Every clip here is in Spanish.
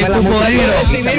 cuponero.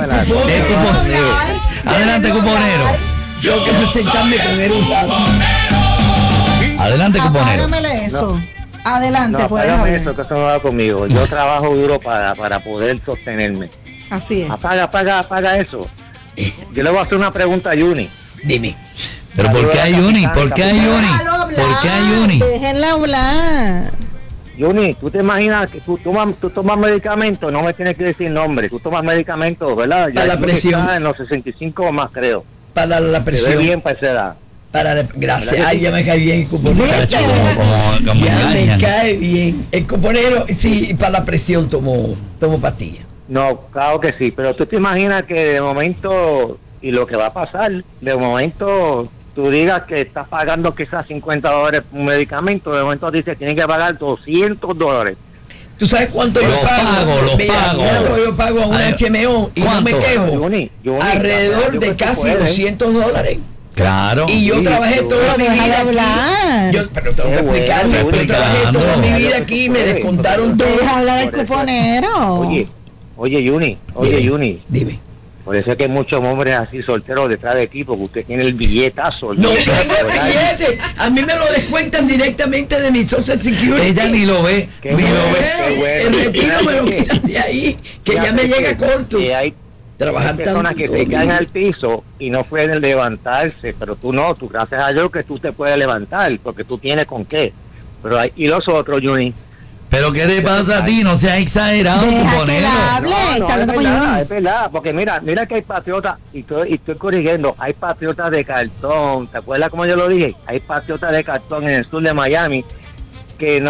Adelante, cuponero. Yo que presentarme con él un rato. Adelante, cuponero. Apágamele eso. Adelante, No, puedes apágame hablar. eso, que eso no va conmigo. Yo trabajo duro para poder sostenerme. Así es. Apaga eso. Yo le voy a hacer una pregunta a Yuni. Dime. Pero ¿por qué hay Uni? ¿Por qué hay Uni? Déjalo hablar, ¿Por qué hay Uni? Déjenla hablar. Yuni, ¿tú te imaginas que tú tomas medicamentos? No me tienes que decir nombre. Tú tomas medicamentos, ¿verdad? Para la Yuni presión. está en los 65 o más, creo. Para la Se ve presión. bien para esa edad. Gracias. ¿Verdad que Ay, sí? ya me cae bien el cuponero. Chacho, como Ya me engañan. cae bien. El cuponero, sí, para la presión tomo pastillas. No, claro que sí, pero tú te imaginas que de momento, y lo que va a pasar, de momento tú digas que estás pagando quizás $50 por un medicamento, de momento dices que tienes que pagar $200. ¿Tú sabes cuánto Lo yo pago? pago. Mira cuánto yo pago a un Ay, HMO y no me ¿cuánto? quejo. Yuni, Alrededor yo de creo que casi tú puedes. $200. Claro. Y yo Sí, trabajé pero toda mi déjala vida hablar. aquí. Pero tengo que Qué bueno, explicarle. estoy Yo trabajé explicando. toda mi vida Claro, aquí, tú me puedes. descontaron todo. Deja hablar el Por eso- cuponero. Oye, Yuni, Yuni. Dime. Por eso es que hay muchos hombres así solteros detrás de ti, porque usted tiene el billetazo. No ¿verdad? tengo billete. A mí me lo descuentan directamente de mi Social Security. Ella ni lo ve, Qué ni bueno. lo ve. Qué bueno. El retiro me lo Fíjate quitan de ahí, que ya me Fíjate llega corto. que hay Trabajar personas tanto. que se caen al piso y no pueden levantarse, pero tú no, tú gracias a Dios que tú te puedes levantar, porque tú tienes con qué. Pero y los otros, Juni. Pero ¿qué te pasa a ti? No seas exagerado, Deja que cuponero. la hable. Está hablando con Yunis. Es verdad, porque mira que hay patriotas, y estoy corrigiendo, hay patriotas de cartón, ¿te acuerdas como yo lo dije? Hay patriotas de cartón en el sur de Miami, que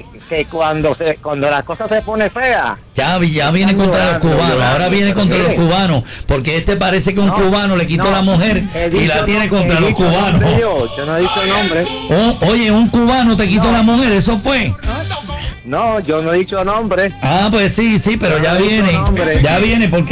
cuando las cosas se pone fea, Ya viene contra los cubanos, ahora viene contra los cubanos, porque este parece que un cubano le quitó la mujer y la tiene contra los cubanos. Yo no he dicho nombre. Oye, un cubano te quitó la mujer, eso fue. No, yo no he dicho nombre. Ah, pues sí, pero Yo ya no he dicho viene, nombre. porque